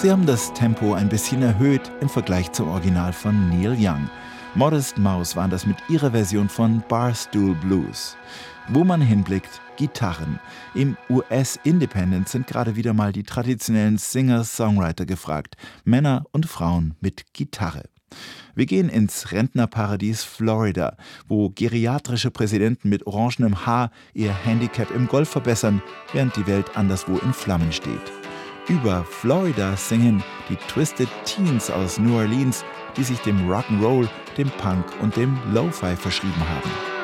Sie haben das Tempo ein bisschen erhöht im Vergleich zum Original von Neil Young. Modest Mouse waren das mit ihrer Version von Barstool Blues. Wo man hinblickt, Gitarren. Im US-Independent sind gerade wieder mal die traditionellen Singer-Songwriter gefragt. Männer und Frauen mit Gitarre. Wir gehen ins Rentnerparadies Florida, wo geriatrische Präsidenten mit orangenem Haar ihr Handicap im Golf verbessern, während die Welt anderswo in Flammen steht. Über Florida singen die Twisted Teens aus New Orleans, die sich dem Rock'n'Roll, dem Punk und dem Lo-Fi verschrieben haben.